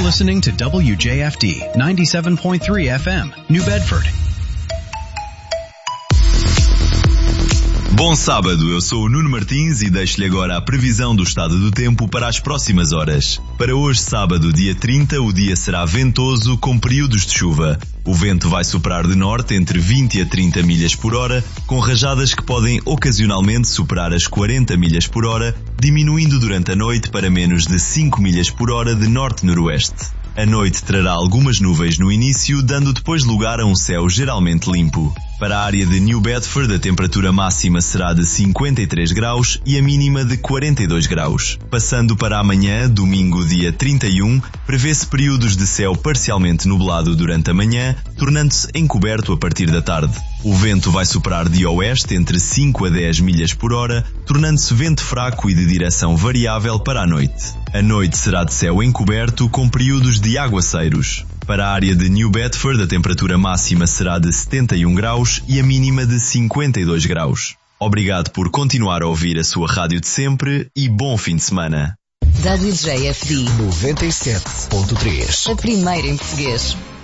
listening to WJFD 97.3 FM, New Bedford. Bom sábado, eu sou o Nuno Martins e deixo-lhe agora a previsão do estado do tempo para as próximas horas. Para hoje, sábado, dia 30, o dia será ventoso com períodos de chuva. O vento vai soprar de norte entre 20 a 30 milhas por hora, com rajadas que podem ocasionalmente superar as 40 milhas por hora, diminuindo durante a noite para menos de 5 milhas por hora de norte-noroeste. A noite trará algumas nuvens no início, dando depois lugar a um céu geralmente limpo. Para a área de New Bedford, a temperatura máxima será de 53 graus e a mínima de 42 graus. Passando para amanhã, domingo dia 31, prevê-se períodos de céu parcialmente nublado durante a manhã, tornando-se encoberto a partir da tarde. O vento vai soprar de oeste entre 5 a 10 milhas por hora, tornando-se vento fraco e de direção variável para a noite. A noite será de céu encoberto com períodos de aguaceiros. Para a área de New Bedford, a temperatura máxima será de 71 graus e a mínima de 52 graus. Obrigado por continuar a ouvir a sua rádio de sempre e bom fim de semana. WJFD 97.3. A primeira em português.